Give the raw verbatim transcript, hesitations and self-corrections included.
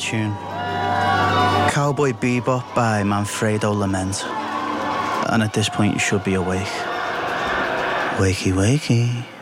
tune. Cowboy Bebop by Manfredo Lament. And at this point you should be awake. Wakey wakey.